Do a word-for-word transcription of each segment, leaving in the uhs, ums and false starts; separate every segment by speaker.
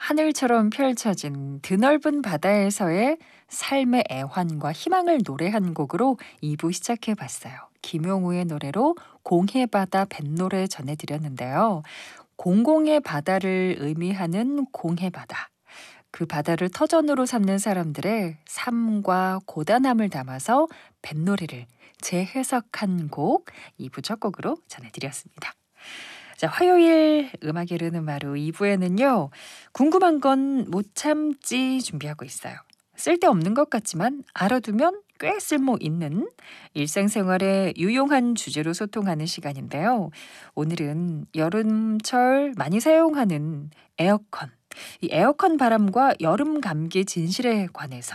Speaker 1: 하늘처럼 펼쳐진 드넓은 바다에서의 삶의 애환과 희망을 노래한 곡으로 이 부 시작해 봤어요. 김용우의 노래로 공해바다 뱃노래 전해드렸는데요. 공공의 바다를 의미하는 공해바다. 그 바다를 터전으로 삼는 사람들의 삶과 고단함을 담아서 뱃노래를 재해석한 곡 이 부 첫 곡으로 전해드렸습니다. 자, 화요일 음악이 흐르는 마루 이 부에는요. 궁금한 건 못 참지 준비하고 있어요. 쓸데없는 것 같지만 알아두면 꽤 쓸모 있는 일상생활에 유용한 주제로 소통하는 시간인데요. 오늘은 여름철 많이 사용하는 에어컨, 이 에어컨 바람과 여름 감기 진실에 관해서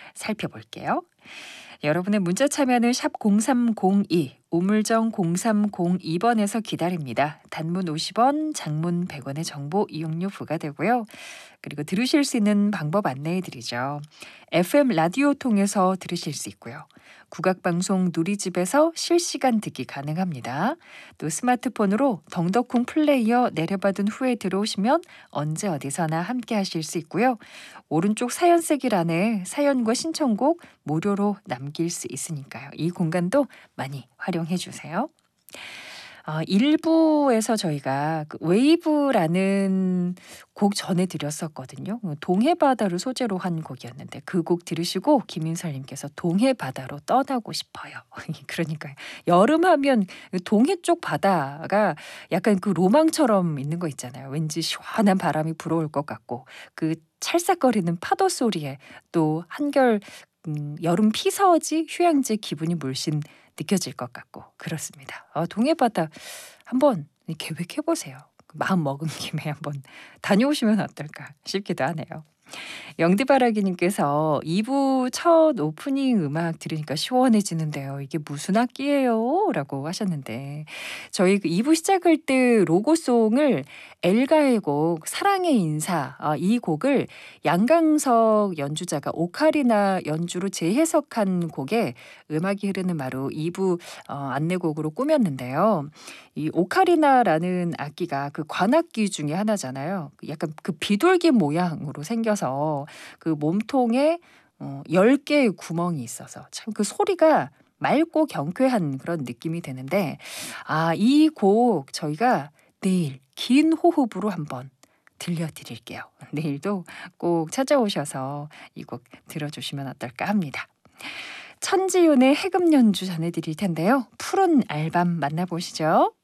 Speaker 1: 살펴볼게요. 여러분의 문자 참여는 샵 공삼공이, 우물정 공삼공이 번에서 기다립니다. 단문 오십 원, 장문 백 원의 정보 이용료 부과되고요. 그리고 들으실 수 있는 방법 안내해드리죠. 에프엠 라디오 통해서 들으실 수 있고요. 국악방송 누리집에서 실시간 듣기 가능합니다. 또 스마트폰으로 덩덕쿵 플레이어 내려받은 후에 들어오시면 언제 어디서나 함께 하실 수 있고요. 오른쪽 사연 쓰기란에 사연과 신청곡 무료로 남길 수 있으니까요. 이 공간도 많이 활용해 주세요. 어, 일 부에서 저희가 그 웨이브라는 곡 전해드렸었거든요. 동해바다를 소재로 한 곡이었는데 그 곡 들으시고 김인설님께서 동해바다로 떠나고 싶어요. 그러니까요. 여름 하면 동해 쪽 바다가 약간 그 로망처럼 있는 거 있잖아요. 왠지 시원한 바람이 불어올 것 같고 그 찰싹거리는 파도 소리에 또 한결 음, 여름 피서지 휴양지 기분이 물씬 느껴질 것 같고 그렇습니다. 어, 동해바다 한번 계획해보세요. 마음 먹은 김에 한번 다녀오시면 어떨까 싶기도 하네요. 영디바라기님께서 이 부 첫 오프닝 음악 들으니까 시원해지는데요. 이게 무슨 악기예요? 라고 하셨는데 저희 그 이 부 시작할 때 로고송을 엘가의 곡 사랑의 인사, 아, 이 곡을 양강석 연주자가 오카리나 연주로 재해석한 곡에 음악이 흐르는 마루 이 부 어, 안내곡으로 꾸몄는데요. 이 오카리나라는 악기가 그 관악기 중에 하나잖아요. 약간 그 비둘기 모양으로 생겨서 그 몸통에 어, 열 개의 구멍이 있어서 참 그 소리가 맑고 경쾌한 그런 느낌이 되는데 아, 이 곡 저희가 내일 긴 호흡으로 한번 들려드릴게요. 내일도 꼭 찾아오셔서 이 곡 들어주시면 어떨까 합니다. 천지윤의 해금 연주 전해드릴 텐데요. 푸른 알밤 만나보시죠.